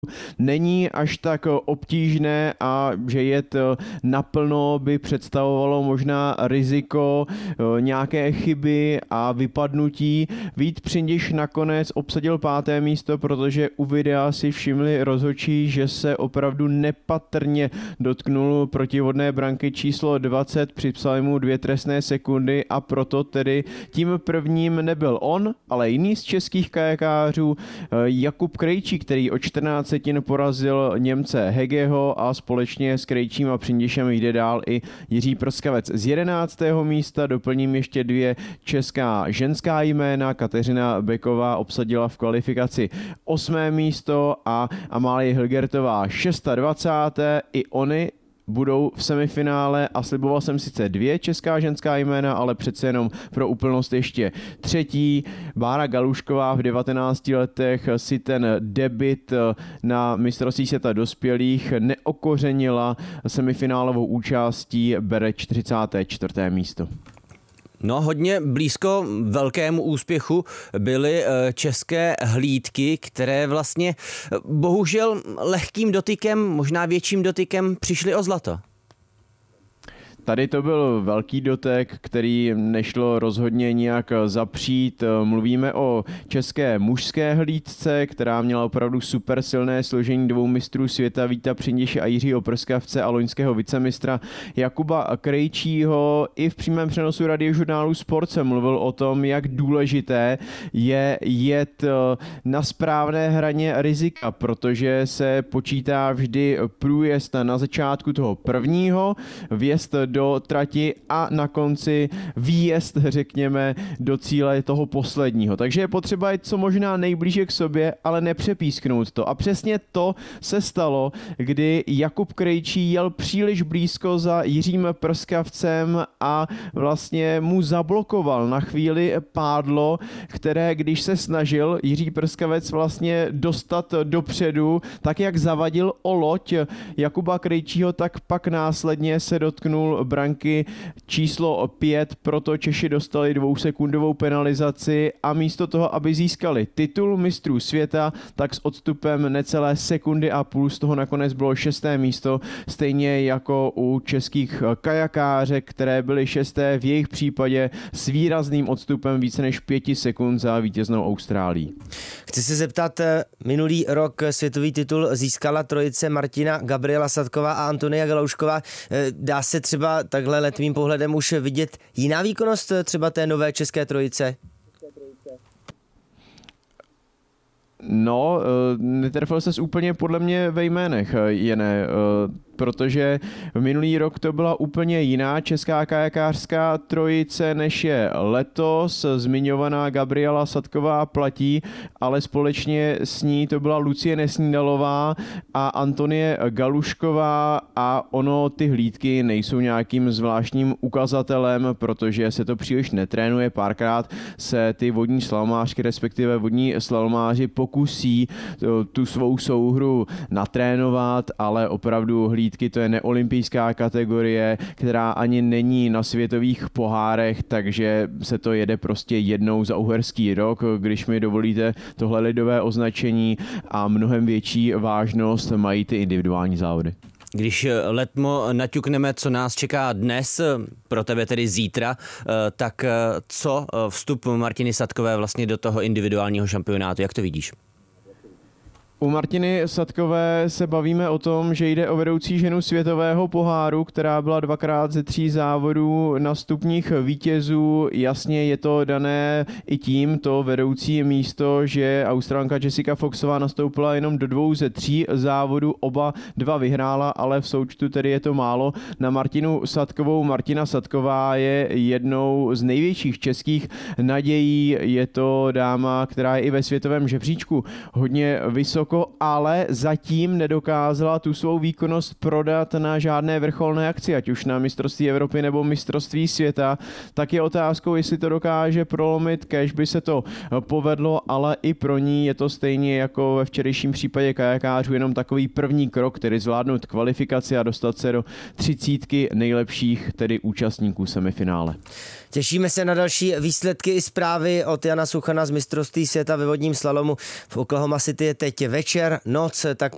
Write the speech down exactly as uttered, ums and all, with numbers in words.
není až tak obtížné a že jet naplno by představovalo možná riziko nějaké chyby a vypadnutí. Vít Přindiš nakonec obsadil páté místo, protože u videa si všimli rozhodčí, že se opravdu nepatrně dotknul protivodné branky číslo dvacet, připsali mu dvě trestné sekundy a proto tedy tím prvním nebyl on, ale jiný z českých kajakářů Jakub Krejčí, který o čtrnáct setin porazil Němce Hegeho a společně s Krejčím a Přindišem jde dál i Jiří Prskavec z jedenáctého místa. Doplním ještě dvě česká ženská jména. Kateřina Beková obsadila v kvalifikaci osmé místo a Amálie Hilgertová dvacáté šesté I oni budou v semifinále a sliboval jsem sice dvě česká ženská jména, ale přece jenom pro úplnost ještě třetí. Bára Galušková v devatenácti letech si ten debut na mistrovství světa dospělých neokořenila semifinálovou účastí, bere čtyřicáté čtvrté místo. No, hodně blízko velkému úspěchu byly české hlídky, které vlastně bohužel lehkým dotykem, možná větším dotykem přišly o zlato. Tady to byl velký dotek, který nešlo rozhodně nijak zapřít. Mluvíme o české mužské hlídce, která měla opravdu super silné složení dvou mistrů světa, Víta Přindiše a Jiřího Prskavce a loňského vicemistra Jakuba Krejčího. I v přímém přenosu radiožurnálu Sport se mluvil o tom, jak důležité je jet na správné hraně rizika, protože se počítá vždy průjezd na začátku toho prvního, vjezd do trati a na konci výjezd, řekněme, do cíle toho posledního. Takže je potřeba jít co možná nejblíže k sobě, ale nepřepísknout to. A přesně to se stalo, kdy Jakub Krejčí jel příliš blízko za Jiřím Prskavcem a vlastně mu zablokoval na chvíli pádlo, které, když se snažil Jiří Prskavec vlastně dostat dopředu, tak jak zavadil o loď Jakuba Krejčího, tak pak následně se dotknul branky číslo pět, proto Češi dostali dvousekundovou penalizaci a místo toho, aby získali titul mistrů světa, tak s odstupem necelé sekundy a půl z toho nakonec bylo šesté místo, stejně jako u českých kajakářek, které byly šesté v jejich případě s výrazným odstupem více než pěti sekund za vítěznou Austrálií. Chci se zeptat, minulý rok světový titul získala trojice Martina, Gabriela Sadková a Antonia Galoušková. Dá se třeba takhle letmým pohledem už vidět jiná výkonnost třeba té nové české trojice? No, netrefil ses úplně podle mě ve jménech, Jene, protože minulý rok to byla úplně jiná česká kajakářská trojice, než je letos. Zmiňovaná Gabriela Sadková platí, ale společně s ní to byla Lucie Nesnídalová a Antonie Galušková a ono ty hlídky nejsou nějakým zvláštním ukazatelem, protože se to příliš netrénuje. Párkrát se ty vodní slalomářky, respektive vodní slalomáři pokusí tu svou souhru natrénovat, ale opravdu hlídky to je neolympijská kategorie, která ani není na světových pohárech, takže se to jede prostě jednou za uherský rok, když mi dovolíte tohle lidové označení, a mnohem větší vážnost mají ty individuální závody. Když letmo naťukneme, co nás čeká dnes, pro tebe tedy zítra, tak co vstup Martiny Sadkové vlastně do toho individuálního šampionátu, jak to vidíš? U Martiny Sadkové se bavíme o tom, že jde o vedoucí ženu světového poháru, která byla dvakrát ze tří závodů na stupních vítězů. Jasně je to dané i tím, to vedoucí místo, že Australanka Jessica Foxová nastoupila jenom do dvou ze tří závodů, oba dva vyhrála, ale v součtu tedy je to málo na Martinu Sadkovou. Martina Sadková je jednou z největších českých nadějí, je to dáma, která je i ve světovém žebříčku hodně vysoko, ale zatím nedokázala tu svou výkonnost prodat na žádné vrcholné akci, ať už na mistrovství Evropy nebo mistrovství světa. Tak je otázkou, jestli to dokáže prolomit, kéž by se to povedlo, ale i pro ní je to stejně jako ve včerejším případě kajakářů jenom takový první krok, tedy zvládnout kvalifikaci a dostat se do třicítky nejlepších, tedy účastníků semifinále. Těšíme se na další výsledky i zprávy od Jana Suchana z mistrovství světa ve vodním slalomu. V Oklahoma City je teď večer, noc, tak